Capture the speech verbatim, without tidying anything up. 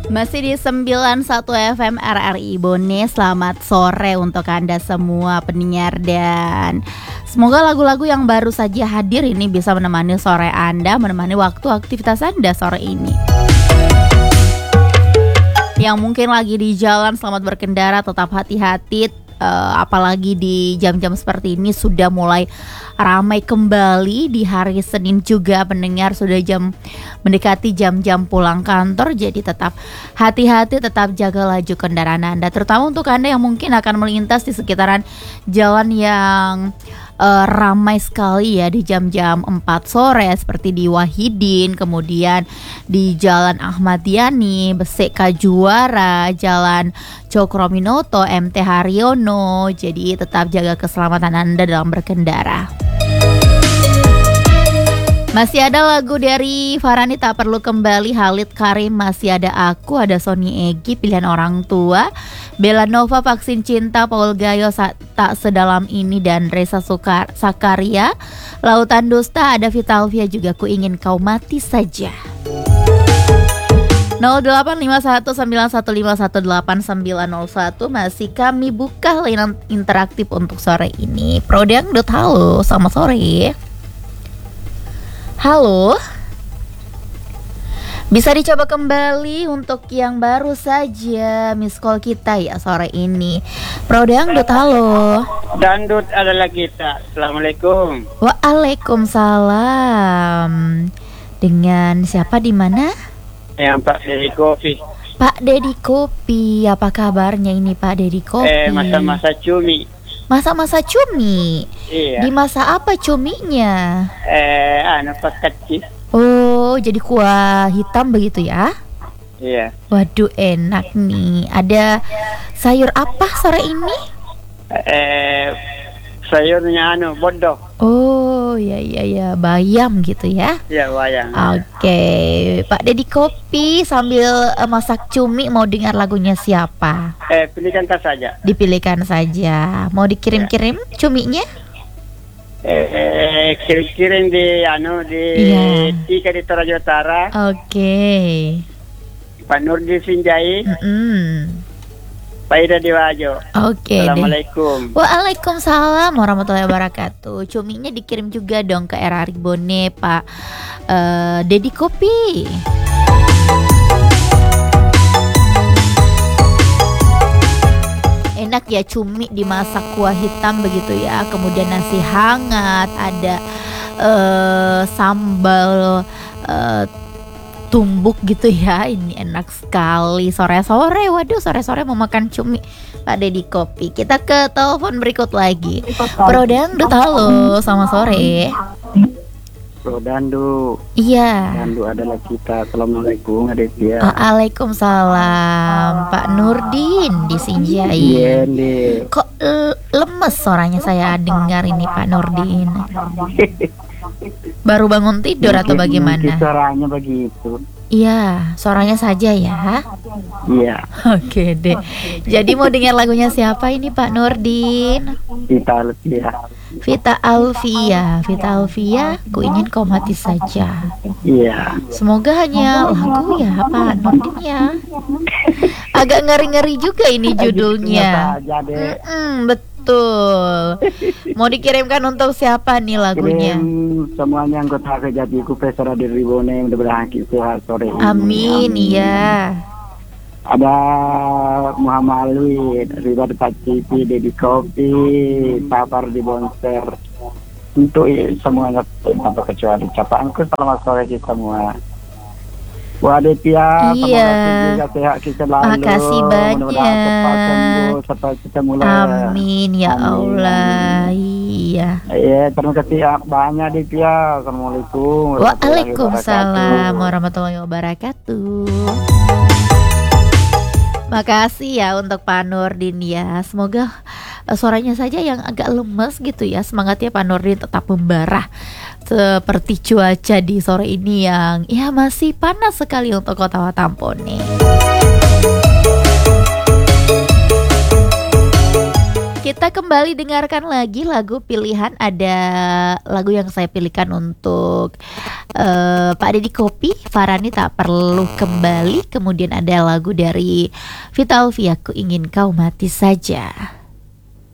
Masih di sembilan puluh satu F M R R I Bone. Selamat sore untuk Anda semua pendengar, dan semoga lagu-lagu yang baru saja hadir ini bisa menemani sore Anda, menemani waktu aktivitas Anda sore ini. Yang mungkin lagi di jalan, selamat berkendara, tetap hati-hati. Uh, apalagi di jam-jam seperti ini sudah mulai ramai kembali di hari Senin juga pendengar, sudah jam mendekati jam-jam pulang kantor, jadi tetap hati-hati, tetap jaga laju kendaraan Anda, terutama untuk Anda yang mungkin akan melintas di sekitaran jalan yang uh, ramai sekali ya di jam-jam empat sore seperti di Wahidin, kemudian di Jalan Ahmad Yani, Besek Kajuara, Jalan Cokroaminoto, M T Haryono. Jadi tetap jaga keselamatan Anda dalam berkendara. Masih ada lagu dari Farhani, Tak Perlu Kembali, Halid Karim, Masih Ada Aku, ada Sony Egi, Pilihan Orang Tua, Bella Nova, Vaksin Cinta, Paul Gayo, Tak Sedalam Ini, dan Reza Sukar, Sakaria, Lautan Dusta, ada Vitalvia juga, Ku Ingin Kau Mati Saja. nol delapan lima satu sembilan satu lima satu delapan sembilan nol satu masih kami buka layanan interaktif untuk sore ini. Prodangdut, halo, selamat sore. Halo. Bisa dicoba kembali untuk yang baru saja miss call kita ya sore ini. Prodangdut, halo. Dangdut adalah kita. Assalamualaikum. Waalaikumsalam. Dengan siapa, di mana? Yang Pak Dedi Kopi. Pak Dedi Kopi, apa kabarnya ini Pak Dedi Kopi? Eh, masa-masa cumi. Masa-masa cumi? Iya. Di masa apa cuminya? Eh, anu pas kecil. Oh, jadi kuah hitam begitu ya? Iya. Waduh, enak nih. Ada sayur apa sore ini? Eh, sayurnya anu bodoh. Oh, ya ya ya, bayam gitu ya? Iya, bayam. Oke, Pak Dedi Kopi sambil uh, masak cumi mau dengar lagunya siapa? Eh, pilihkan tas saja. Dipilihkan saja. Mau dikirim-kirim ya cuminya? Eh, eh, kirim-kirim di anu di ya. Tika di Toraja Utara. Oke. Pak Nurdin Sinjai. Mm-mm. Pak Ida Diwajo. Oke. Assalamualaikum. Deh. Waalaikumsalam warahmatullahi wabarakatuh. Cuminya dikirim juga dong ke R R I Bone, Pak uh, Dedi Kopi. Enak ya cumi dimasak kuah hitam begitu ya. Kemudian nasi hangat, ada uh, sambal uh, tumbuk gitu ya. Ini enak sekali sore-sore. Waduh, sore-sore mau makan cumi Pak Dedi Kopi. Kita ke telepon berikut lagi. Prodangdut, halo, selamat sore. Prodangdut. Iya. Prodangdut adalah kita. Assalamualaikum Aditya. Waalaikumsalam Pak Nurdin di Sinjai. Iya nih. Kok uh, lemes suaranya saya dengar ini Pak Nurdin? Baru bangun tidur atau bagaimana? Suaranya begitu. Iya, suaranya saja ya. Iya. Oke deh. Jadi mau dengar lagunya siapa ini Pak Nurdin? Vita Alfia. Vita Alfia, Vita Alfia, Ku Ingin Kau Mati Saja. Iya. Semoga hanya lagu ya Pak Nurdin ya. Agak ngeri-ngeri juga ini judulnya. Mm-mm, betul. Betul. Mau dikirimkan untuk siapa nih lagunya? Kirim semuanya anggota Kejatiku Pesara di Ribone udah berakhir sehat sore ini. Amin, iya. Ada Muhammad Alwi, Riba Dekat T V, Dedi Kopi, Papar di Bonser. Untuk semuanya tanpa kecuali ucapanku selamat sore kita semua. Wah Aditya, iya. Sehat kita selalu. Makasih banyak. Cepat kita mulai. Amin ya Amin. Allah. Iya. Iya, terima kasih banyak Aditya. Assalamualaikum. Waalaikumsalam warahmatullahi wabarakatuh. Makasih ya untuk Pak Nurdin ya. Semoga uh, suaranya saja yang agak lemes gitu ya. Semangatnya Pak Nurdin tetap membara seperti cuaca di sore ini yang ya masih panas sekali untuk Kota Watampone. Kita kembali dengarkan lagi lagu pilihan. Ada lagu yang saya pilihkan untuk uh, Pak Deddy Kopi, Farani Tak Perlu Kembali. Kemudian ada lagu dari Vita Alvia, Ku Ingin Kau Mati Saja.